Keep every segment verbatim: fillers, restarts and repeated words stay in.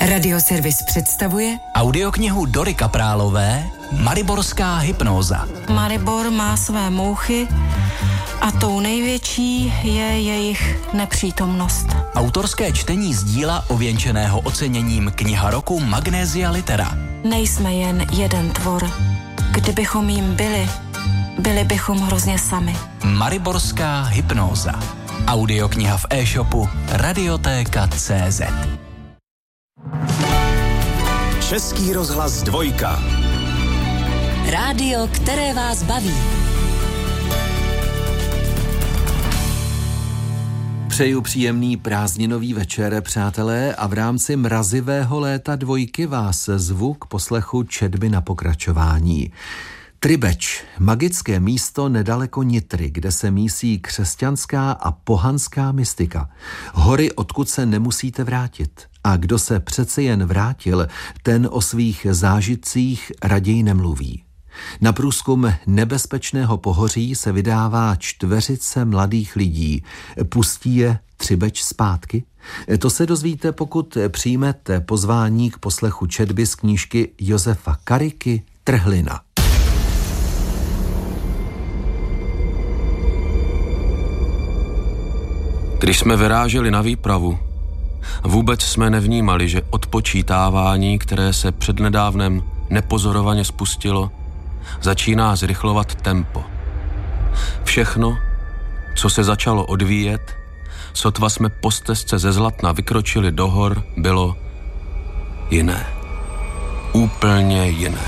Radioservis představuje audioknihu Dory Kaprálové Mariborská hypnóza. Maribor má své mouchy a tou největší je jejich nepřítomnost. Autorské čtení z díla ověnčeného oceněním Kniha roku Magnesia Litera. Nejsme jen jeden tvor. Kdybychom jim byli, byli bychom hrozně sami. Mariborská hypnóza. Audiokniha v e-shopu Radiotéka tečka cé zet. Český rozhlas dvojka. Rádio, které vás baví. Přeju příjemný prázdninový večer, přátelé, a v rámci mrazivého léta dvojky vás zvu k poslechu četby na pokračování. Tribeč, magické místo nedaleko Nitry, kde se mísí křesťanská a pohanská mystika. Hory, odkud se nemusíte vrátit. A kdo se přece jen vrátil, ten o svých zážitcích raději nemluví. Na průzkum nebezpečného pohoří se vydává čtveřice mladých lidí. Pustí je Tribeč zpátky? To se dozvíte, pokud přijmete pozvání k poslechu četby z knížky Josefa Kariky Trhlina. Když jsme vyráželi na výpravu, vůbec jsme nevnímali, že odpočítávání, které se přednedávnem nepozorovaně spustilo, začíná zrychlovat tempo. Všechno, co se začalo odvíjet, sotva jsme po stezce ze Zlatna vykročili do hor, bylo jiné. Úplně jiné.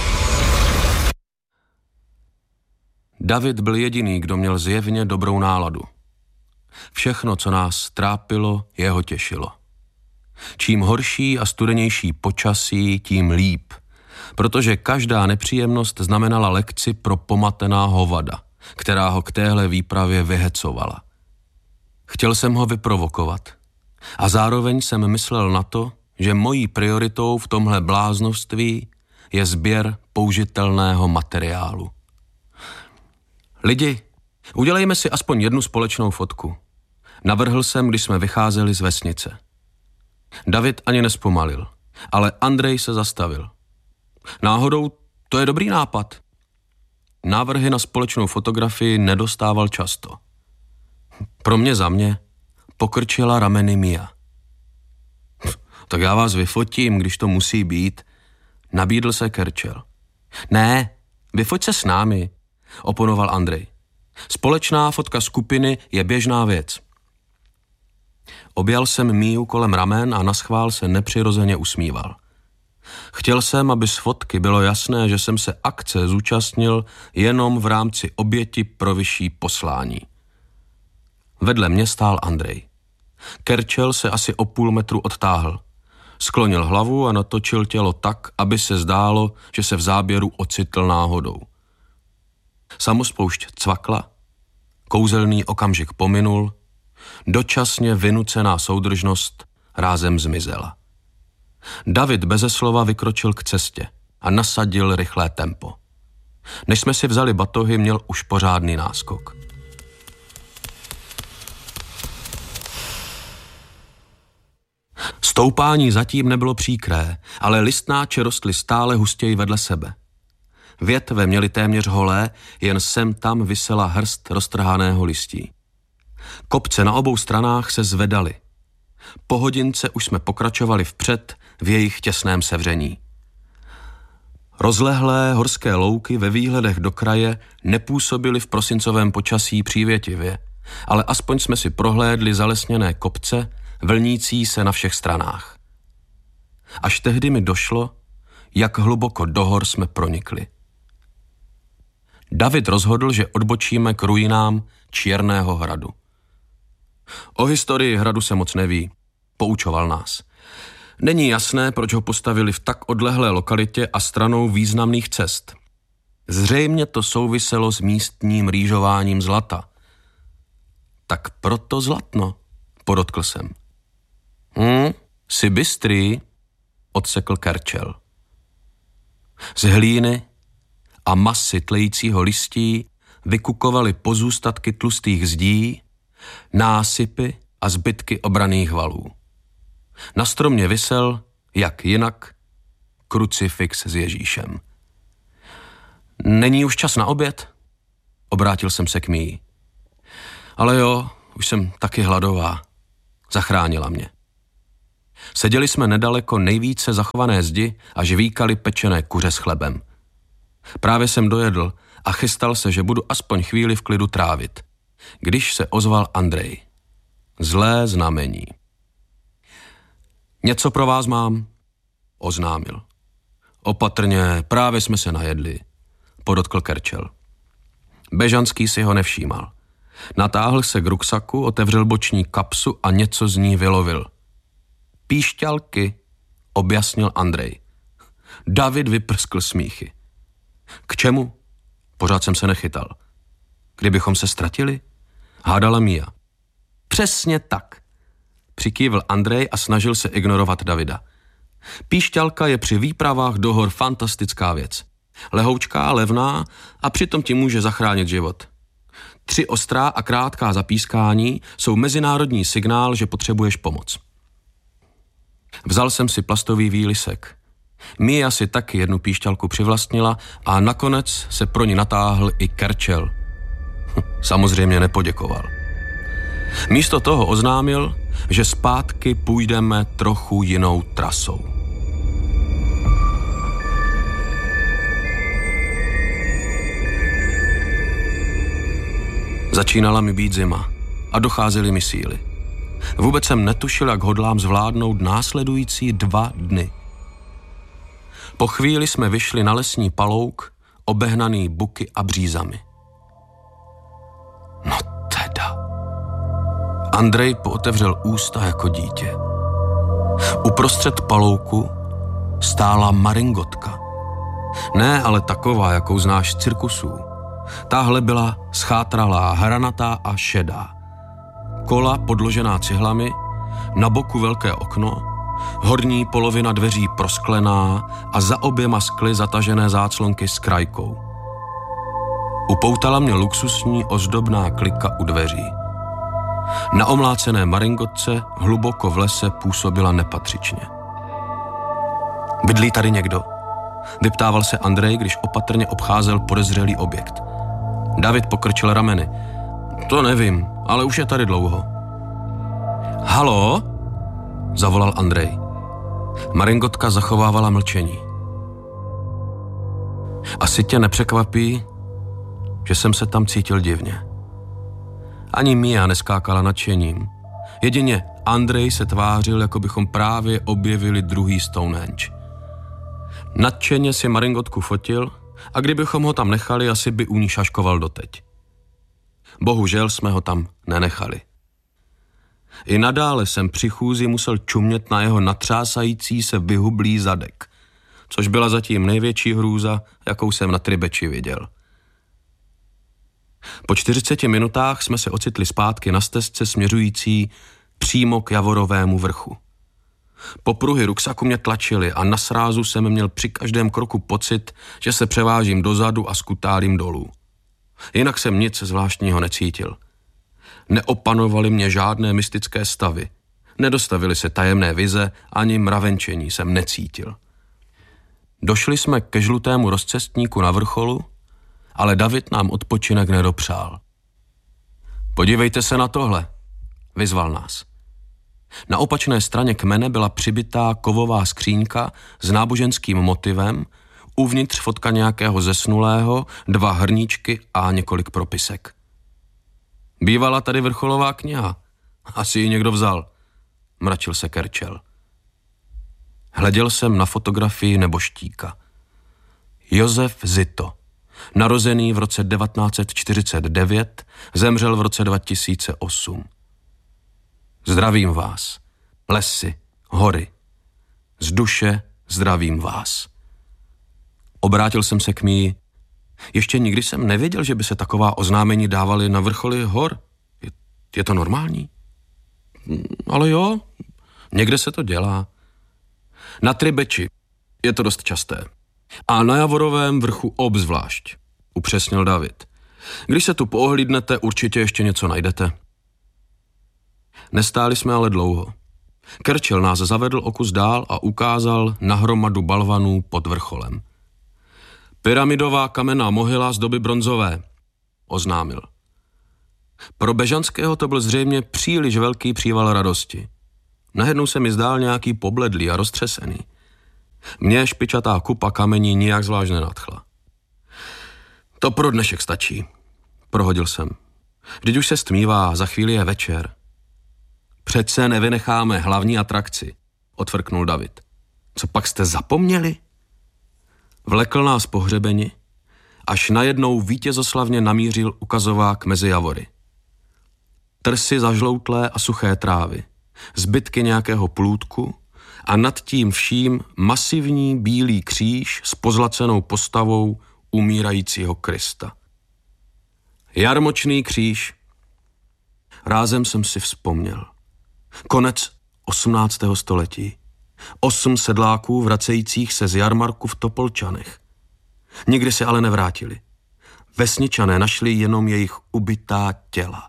David byl jediný, kdo měl zjevně dobrou náladu. Všechno, co nás trápilo, jeho těšilo. Čím horší a studenější počasí, tím líp, protože každá nepříjemnost znamenala lekci pro pomatená hovada, která ho k téhle výpravě vyhecovala. Chtěl jsem ho vyprovokovat a zároveň jsem myslel na to, že mojí prioritou v tomhle bláznoství je sběr použitelného materiálu. Lidi, udělejme si aspoň jednu společnou fotku. Navrhl jsem, když jsme vycházeli z vesnice. David ani nespomalil, ale Andrej se zastavil. Náhodou to je dobrý nápad. Návrhy na společnou fotografii nedostával často. Pro mě za mě pokrčila rameny Mia. Tak já vás vyfotím, když to musí být, nabídl se Kerčel. Ne, vyfoť se s námi, oponoval Andrej. Společná fotka skupiny je běžná věc. Objal jsem Míju kolem ramen a naschvál se nepřirozeně usmíval. Chtěl jsem, aby z fotky bylo jasné, že jsem se akce zúčastnil jenom v rámci oběti pro vyšší poslání. Vedle mě stál Andrej. Kerčel se asi o půl metru odtáhl. Sklonil hlavu a natočil tělo tak, aby se zdálo, že se v záběru ocitl náhodou. Samospoušť cvakla, kouzelný okamžik pominul, dočasně vynucená soudržnost rázem zmizela. David beze slova vykročil k cestě a nasadil rychlé tempo. Než jsme si vzali batohy, měl už pořádný náskok. Stoupání zatím nebylo příkré, ale listnáče rostly stále hustěji vedle sebe. Větve měly téměř holé, jen sem tam visela hrst roztrhaného listí. Kopce na obou stranách se zvedaly. Po hodince už jsme pokračovali vpřed v jejich těsném sevření. Rozlehlé horské louky ve výhledech do kraje nepůsobily v prosincovém počasí přívětivě, ale aspoň jsme si prohlédli zalesněné kopce, vlnící se na všech stranách. Až tehdy mi došlo, jak hluboko do hor jsme pronikli. David rozhodl, že odbočíme k ruinám Čierného hradu. O historii hradu se moc neví, poučoval nás. Není jasné, proč ho postavili v tak odlehlé lokalitě a stranou významných cest. Zřejmě to souviselo s místním rýžováním zlata. Tak proto Zlatno, podotkl jsem. Hm, jsi bystrý, odsekl Kerčel. Z hlíny a masy tlejícího listí vykukovaly pozůstatky tlustých zdí, násypy a zbytky obranných valů. Na stromě visel Jak jinak, krucifix s Ježíšem. Není už čas na oběd? Obrátil jsem se k Míji. Ale jo, už jsem taky hladová. Zachránila mě. Seděli jsme nedaleko nejvíce zachované zdi a žvíkali pečené kuře s chlebem. Právě jsem dojedl a chystal se, že budu aspoň chvíli v klidu trávit, když se ozval Andrej. Zlé znamení. Něco pro vás mám, oznámil. Opatrně, právě jsme se najedli, podotkl Kerčel. Bežanský si ho nevšímal. Natáhl se k ruksaku, otevřel boční kapsu a něco z ní vylovil. Píšťalky, objasnil Andrej. David vyprskl smíchy. K čemu? Pořád jsem se nechytal. Kdybychom se ztratili? Hádala Mia. Přesně tak, přikývl Andrej a snažil se ignorovat Davida. Píšťalka je při výpravách do hor fantastická věc. Lehoučká, levná a přitom ti může zachránit život. Tři ostrá a krátká zapískání jsou mezinárodní signál, že potřebuješ pomoc. Vzal jsem si plastový výlisek. Mia si taky jednu píšťalku přivlastnila a nakonec se pro ní natáhl i Kerčel. Samozřejmě nepoděkoval. Místo toho oznámil, že zpátky půjdeme trochu jinou trasou. Začínala mi být zima a docházely mi síly. Vůbec jsem netušil, jak hodlám zvládnout následující dva dny. Po chvíli jsme vyšli na lesní palouk, obehnaný buky a břízami. No teda. Andrej pootevřel ústa jako dítě. Uprostřed palouku stála maringotka. Ne, ale taková, jakou znáš z cirkusů. Táhle byla schátralá, hranatá a šedá. Kola podložená cihlami, na boku velké okno, horní polovina dveří prosklená a za oběma skly zatažené záclonky s krajkou. Upoutala mě luxusní ozdobná klika u dveří. Na omlácené maringotce hluboko v lese působila nepatřičně. Bydlí tady někdo? Vyptával se Andrej, když opatrně obcházel podezřelý objekt. David pokrčil rameny. To nevím, ale už je tady dlouho. Haló? Zavolal Andrej. Maringotka zachovávala mlčení. Asi tě nepřekvapí, že jsem se tam cítil divně. Ani Mia neskákala nadšením. Jedině Andrej se tvářil, jako bychom právě objevili druhý Stonehenge. Nadšeně si maringotku fotil a kdybychom ho tam nechali, asi by u ní šaškoval doteď. Bohužel jsme ho tam nenechali. I nadále jsem při chůzi musel čumět na jeho natřásající se vyhublý zadek, což byla zatím největší hrůza, jakou jsem na Tribeči viděl. Po čtyřiceti minutách jsme se ocitli zpátky na stezce směřující přímo k Javorovému vrchu. Popruhy ruksaku mě tlačily a na srázu jsem měl při každém kroku pocit, že se převážím dozadu a skutálím dolů. Jinak jsem nic zvláštního necítil. Neopanovaly mě žádné mystické stavy. Nedostavily se tajemné vize, ani mravenčení jsem necítil. Došli jsme ke žlutému rozcestníku na vrcholu, ale David nám odpočinek nedopřál. Podívejte se na tohle, vyzval nás. Na opačné straně kmene byla přibitá kovová skříňka s náboženským motivem, uvnitř fotka nějakého zesnulého, dva hrníčky a několik propisek. Bývala tady vrcholová kniha. Asi ji někdo vzal, mračil se Kerčel. Hleděl jsem na fotografii neboštíka. Josef Zito, narozený v roce devatenáct set čtyřicet devět, zemřel v roce dva tisíce osm. Zdravím vás. Lesy, hory. Z duše zdravím vás. Obrátil jsem se k Míji. Ještě nikdy jsem nevěděl, že by se taková oznámení dávaly na vrcholy hor. Je, je to normální? Ale jo, někde se to dělá. Na Tribeči je to dost časté. A na Javorovém vrchu obzvlášť, upřesnil David. Když se tu poohlídnete, určitě ještě něco najdete. Nestáli jsme ale dlouho. Kerčel nás zavedl o kus dál a ukázal na hromadu balvanů pod vrcholem. Pyramidová kamenná mohyla z doby bronzové, oznámil. Pro Bežanského to byl zřejmě příliš velký příval radosti. Najednou se mi zdál nějaký pobledlý a roztřesený. Mně špičatá kupa kamení nijak zvlášť nenadchla. To pro dnešek stačí, prohodil jsem. Vždyť už se stmívá, za chvíli je večer. Přece nevynecháme hlavní atrakci, odfrknul David. Co pak jste zapomněli? Vlekl nás po hřebeni, až najednou vítězoslavně namířil ukazovák mezi javory. Trsy zažloutlé a suché trávy, zbytky nějakého plůtku a nad tím vším masivní bílý kříž s pozlacenou postavou umírajícího Krista. Jarmočný kříž. Rázem jsem si vzpomněl. Konec osmnáctého století. Osm sedláků vracejících se z jarmarku v Topolčanech. Nikdy se ale nevrátili. Vesničané našli jenom jejich ubitá těla.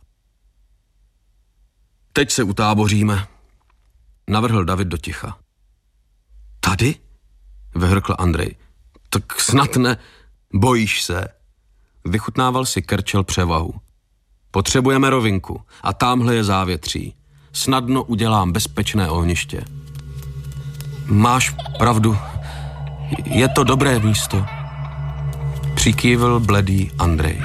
Teď se utáboříme, navrhl David do ticha. Tady? Vyhrkl Andrej. Tak snad ne. Bojíš se? Vychutnával si Kerčel převahu. Potřebujeme rovinku a támhle je závětří. Snadno udělám bezpečné ohniště. Máš pravdu. Je to dobré místo. Přikývl bledý Andrej.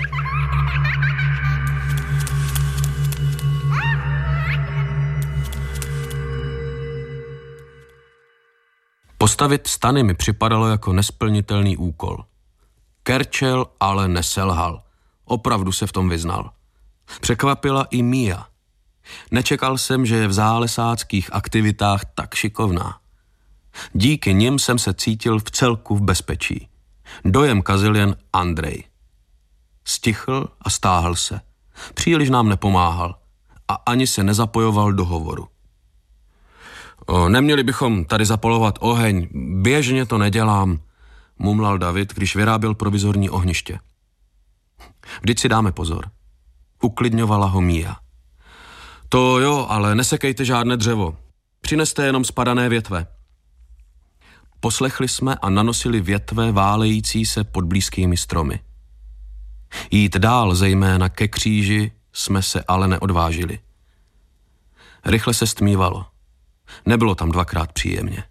Postavit stany mi připadalo jako nesplnitelný úkol. Kerčel ale neselhal. Opravdu se v tom vyznal. Překvapila i Mia. Nečekal jsem, že je v zálesáckých aktivitách tak šikovná. Díky nim jsem se cítil v celku v bezpečí. Dojem kazil jen Andrej. Stichl a stáhl se. Příliš nám nepomáhal a ani se nezapojoval do hovoru. O, neměli bychom tady zapalovat oheň, běžně to nedělám, mumlal David, když vyráběl provizorní ohniště. Vždyť si dáme pozor. Uklidňovala ho Mia. To jo, ale nesekejte žádné dřevo. Přineste jenom spadané větve. Poslechli jsme a nanosili větve válející se pod blízkými stromy. Jít dál, zejména ke kříži, jsme se ale neodvážili. Rychle se stmívalo. Nebylo tam dvakrát příjemně.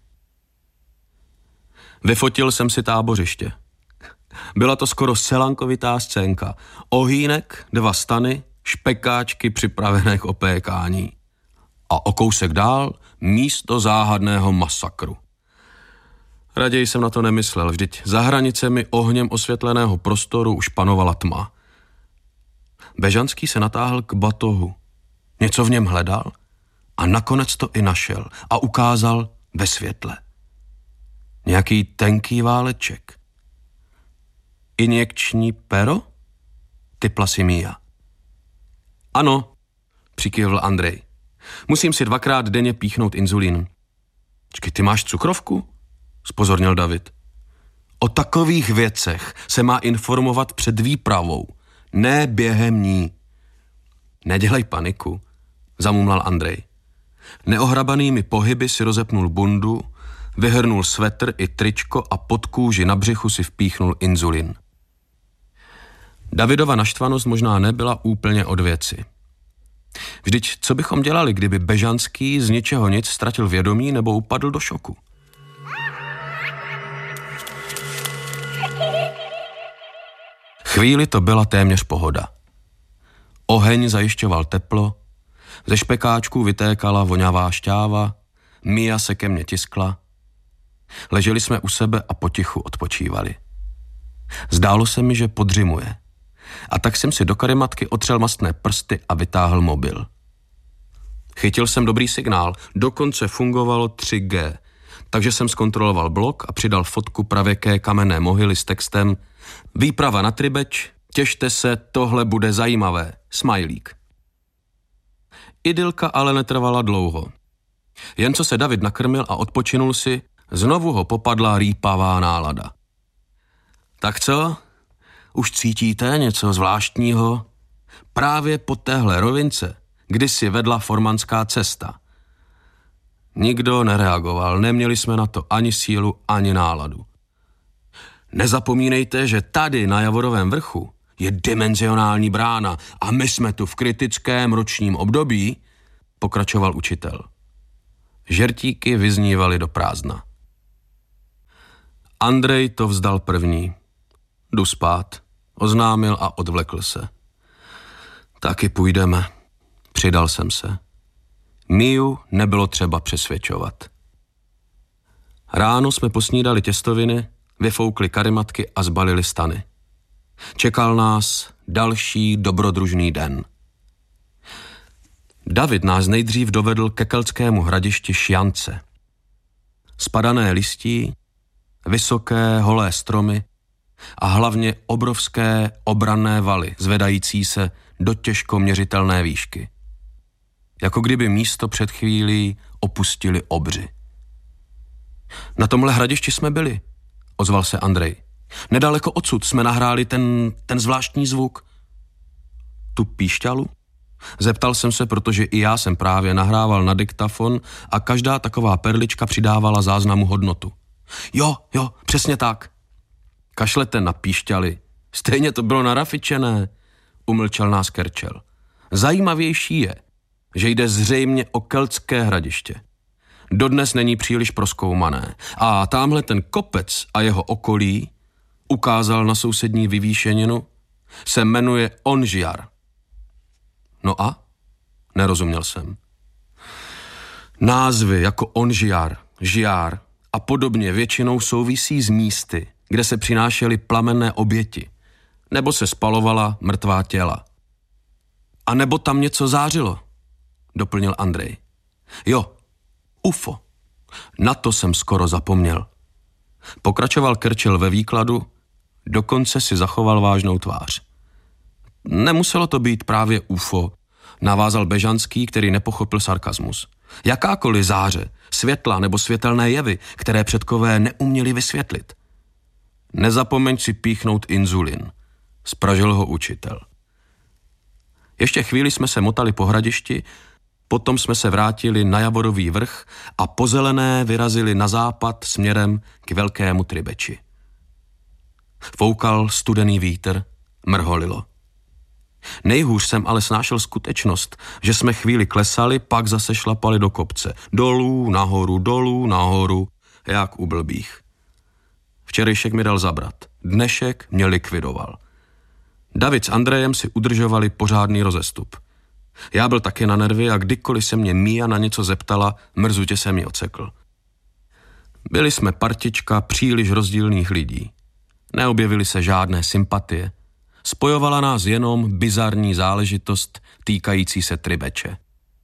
Vyfotil jsem si tábořiště. Byla to skoro selankovitá scénka. Ohýnek, dva stany, špekáčky připravené k opékání. A o kousek dál místo záhadného masakru. Raději jsem na to nemyslel, vždyť za hranicemi ohněm osvětleného prostoru už panovala tma. Bežanský se natáhl k batohu. Něco v něm hledal a nakonec to i našel a ukázal ve světle. Nějaký tenký váleček. Injekční pero? Typla si Mia. Ano, přikývl Andrej. Musím si dvakrát denně píchnout inzulín. Čekaj, ty máš cukrovku? Spozornil David. O takových věcech se má informovat před výpravou, ne během ní. Nedělej paniku, zamumlal Andrej. Neohrabanými pohyby si rozepnul bundu, vyhrnul svetr i tričko a pod kůži na břichu si vpíchnul inzulin. Davidova naštvanost možná nebyla úplně od věci. Vždyť co bychom dělali, kdyby Bežanský z ničeho nic ztratil vědomí nebo upadl do šoku? Chvíli to byla téměř pohoda. Oheň zajišťoval teplo, ze špekáčků vytékala vonavá šťáva, Mia se ke mně tiskla. Leželi jsme u sebe a potichu odpočívali. Zdálo se mi, že podřimuje. A tak jsem si do karimatky otřel mastné prsty a vytáhl mobil. Chytil jsem dobrý signál, dokonce fungovalo tři G, takže jsem zkontroloval blok a přidal fotku pravěké kamenné mohyly s textem Výprava na Tribeč, těšte se, tohle bude zajímavé, smajlík. Idylka ale netrvala dlouho. Jen co se David nakrmil a odpočinul si, znovu ho popadla rýpavá nálada. Tak co? Už cítíte něco zvláštního? Právě po téhle rovince, kdy si vedla formanská cesta. Nikdo nereagoval, neměli jsme na to ani sílu, ani náladu. Nezapomínejte, že tady na Javorovém vrchu je dimenzionální brána a my jsme tu v kritickém ročním období, pokračoval učitel. Žertíky vyznívaly do prázdna. Andrej to vzdal první. Jdu spát, oznámil a odvlekl se. Taky půjdeme, přidal jsem se. Míju nebylo třeba přesvědčovat. Ráno jsme posnídali těstoviny, vyfoukli karimatky a zbalili stany. Čekal nás další dobrodružný den. David nás nejdřív dovedl ke keltskému hradišti Šjance. Spadané listí, vysoké holé stromy a hlavně obrovské obranné valy, zvedající se do těžko měřitelné výšky. Jako kdyby místo před chvílí opustili obři. Na tomhle hradišti jsme byli, ozval se Andrej. Nedaleko odsud jsme nahráli ten, ten zvláštní zvuk. Tu píšťalu? Zeptal jsem se, protože i já jsem právě nahrával na diktafon a každá taková perlička přidávala záznamu hodnotu. Jo, jo, přesně tak. Kašlete na píšťaly. Stejně to bylo narafičené, umlčel nás Kerčel. Zajímavější je, že jde zřejmě o keltské hradiště. Dodnes není příliš prozkoumané a támhle ten kopec a jeho okolí, ukázal na sousední vyvýšeninu, se jmenuje Onžjar. No a? Nerozuměl jsem. Názvy jako Onžjar, Žjár a podobně většinou souvisí s místy, kde se přinášely plamenné oběti, nebo se spalovala mrtvá těla. A nebo tam něco zářilo, doplnil Andrej. Jo, U F O. Na to jsem skoro zapomněl. Pokračoval Kerčel ve výkladu, dokonce si zachoval vážnou tvář. Nemuselo to být právě U F O, navázal Bežanský, který nepochopil sarkazmus. Jakákoliv záře, světla nebo světelné jevy, které předkové neuměli vysvětlit. Nezapomeň si píchnout inzulin, spražil ho učitel. Ještě chvíli jsme se motali po hradišti, potom jsme se vrátili na Javorový vrch a po zelené vyrazili na západ směrem k velkému Tribeči. Foukal studený vítr, mrholilo. Nejhůř jsem ale snášel skutečnost, že jsme chvíli klesali, pak zase šlapali do kopce. Dolů, nahoru, dolů, nahoru, jak u blbých. Včerejšek mi dal zabrat, dnešek mě likvidoval. David s Andrejem si udržovali pořádný rozestup. Já byl taky na nervy a kdykoliv se mě Míja na něco zeptala, mrzutě se mi ocekl. Byli jsme partička příliš rozdílných lidí. Neobjevily se žádné sympatie. Spojovala nás jenom bizarní záležitost týkající se Tribeče.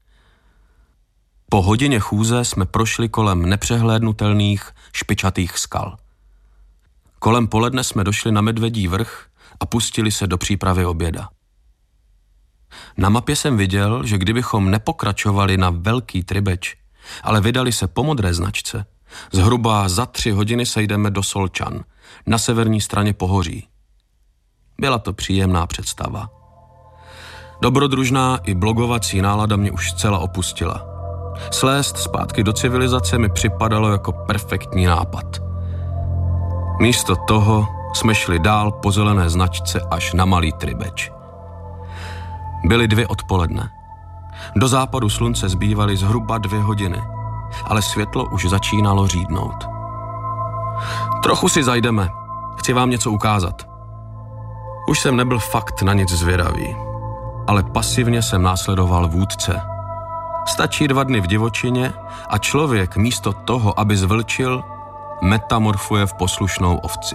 Po hodině chůze jsme prošli kolem nepřehlédnutelných špičatých skal. Kolem poledne jsme došli na Medvědí vrch a pustili se do přípravy oběda. Na mapě jsem viděl, že kdybychom nepokračovali na Velký Tribeč, ale vydali se po modré značce, zhruba za tři hodiny sejdeme do Solčan, na severní straně pohoří. Byla to příjemná představa. Dobrodružná i blogovací nálada mě už zcela opustila. Slézt zpátky do civilizace mi připadalo jako perfektní nápad. Místo toho jsme šli dál po zelené značce až na Malý Tribeč. Byly dvě odpoledne. Do západu slunce zbývaly zhruba dvě hodiny, ale světlo už začínalo řídnout. Trochu si zajdeme, chci vám něco ukázat. Už jsem nebyl fakt na nic zvědavý, ale pasivně jsem následoval vůdce. Stačí dva dny v divočině a člověk místo toho, aby zvlčil, metamorfuje v poslušnou ovci.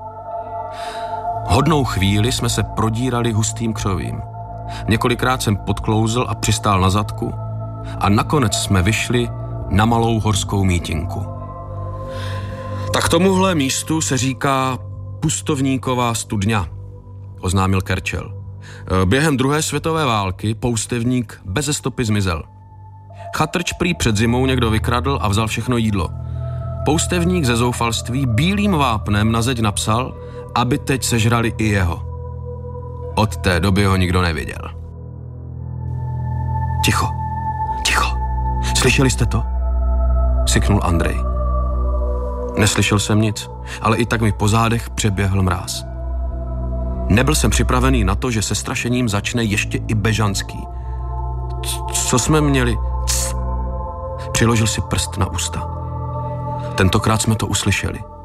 Hodnou chvíli jsme se prodírali hustým křovím. Několikrát jsem podklouzl a přistál na zadku a nakonec jsme vyšli na malou horskou mítinku. Tak tomuhle místu se říká Pustovníková studňa, oznámil Kerčel. Během druhé světové války poustevník beze stopy zmizel. Chatrč prý před zimou někdo vykradl a vzal všechno jídlo. Poustevník ze zoufalství bílým vápnem na zeď napsal, aby teď sežrali i jeho. Od té doby ho nikdo neviděl. Ticho, ticho, slyšeli jste to? syknul Andrej. Neslyšel jsem nic, ale i tak mi po zádech přeběhl mráz. Nebyl jsem připravený na to, že se strašením začne ještě i Bežanský. Co jsme měli? Přiložil si prst na ústa. Tentokrát jsme to uslyšeli.